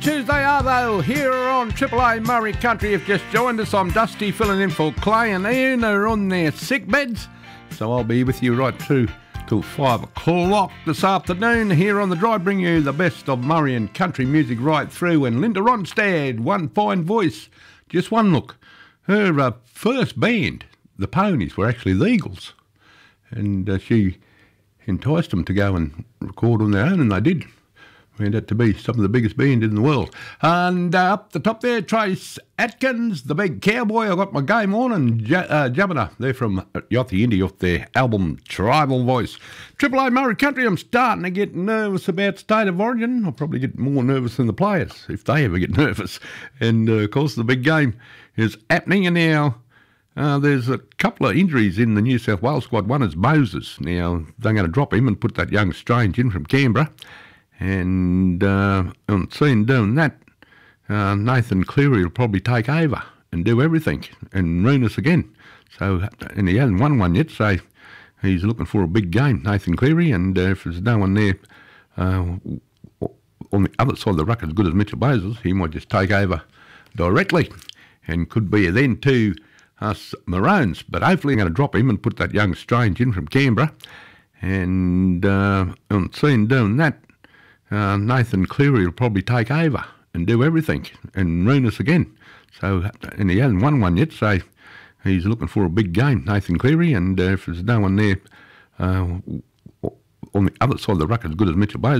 Tuesday Arvo here on Triple A Murray Country. If just joined us, I'm Dusty filling in for Clay and Ian are on their sick beds. So I'll be with you right through till 5 o'clock this afternoon here on The Drive, bring you the best of Murray and country music right through. And Linda Ronstadt, one fine voice, just one look. Her first band, the Ponies, were actually the Eagles. And she enticed them to go and record on their own, and they did. Turned out to be some of the biggest band in the world. And up the top there, Trace Atkins, the big cowboy. I got my game on, and Jabina, they're from Yothi Indy off their album Tribal Voice. Triple A Murray Country, I'm starting to get nervous about State of Origin. I'll probably get more nervous than the players, if they ever get nervous. And, of course, the big game is happening, and now there's a couple of injuries in the New South Wales squad. One is Moses. Now, they're going to drop him and put that young Strange in from Canberra. And on seeing doing that, Nathan Cleary will probably take over and do everything and ruin us again. So, and he hasn't won one yet, so he's looking for a big game, Nathan Cleary. And if there's no one there on the other side of the ruck as good as Mitchell Moses, he might just take over directly and could be then to us Maroons. But hopefully I'm going to drop him and put that young Strange in from Canberra. And on seeing doing that, Nathan Cleary will probably take over and do everything and ruin us again. So, and he hasn't won one yet, so he's looking for a big game, Nathan Cleary. And if there's no one there on the other side of the ruck as good as Mitchell Moses,